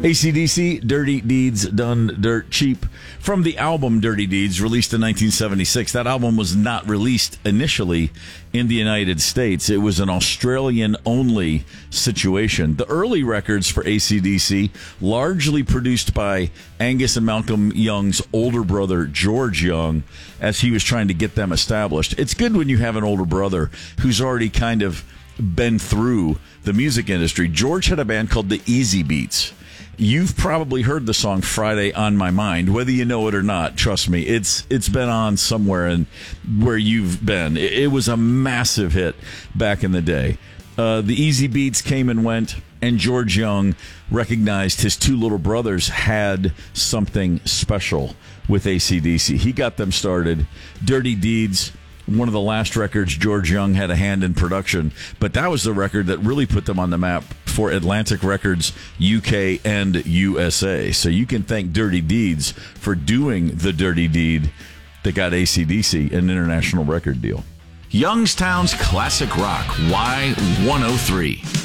AC/DC, Dirty Deeds Done Dirt Cheap, from the album Dirty Deeds, released in 1976. That album was not released initially in the United States. It was an Australian-only situation. The early records for AC/DC, largely produced by Angus and Malcolm Young's older brother, George Young, as he was trying to get them established. It's good when you have an older brother who's already kind of been through the music industry. George had a band called the Easy Beats. You've probably heard the song Friday on My Mind, whether you know it or not. Trust me, it's been on somewhere and where you've been. It was a massive hit back in the day. The Easy Beats came and went, and George Young recognized his two little brothers had something special with AC/DC. He got them started. Dirty Deeds, one of the last records George Young had a hand in production, but that was the record that really put them on the map for Atlantic Records UK and USA. So you can thank Dirty Deeds for doing the dirty deed that got AC/DC an international record deal. Youngstown's Classic Rock, Y103.